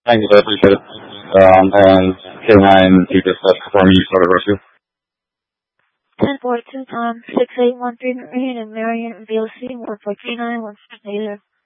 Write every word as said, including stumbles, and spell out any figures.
Thank you, sir. Appreciate it. Um, and K nine, you just uh, perform you started rescue. ten four two Tom, six eight one three Marion and Marion V O C, one four three nine, one negative.